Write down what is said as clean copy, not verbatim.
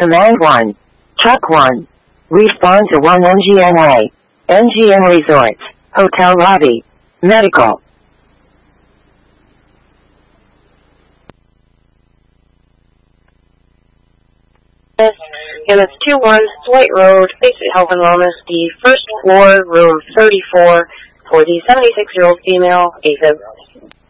Command 1. Truck 1. Respond to 1 NGNA. NGN Resorts. Hotel lobby. Medical. Units 2-1, Dwight Road, Basic Health and Wellness, the first floor, room 34, for the 76-year-old female, AFib.